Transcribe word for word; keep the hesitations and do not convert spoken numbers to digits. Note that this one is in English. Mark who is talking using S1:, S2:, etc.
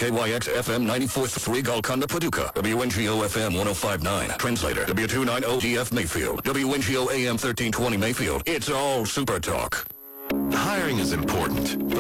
S1: K Y X F M ninety-four point three Golconda, Paducah. W N G O F M one oh five point nine. Translator, W two ninety D F Mayfield. W N G O A M thirteen twenty Mayfield. It's all Super Talk.
S2: Hiring is important,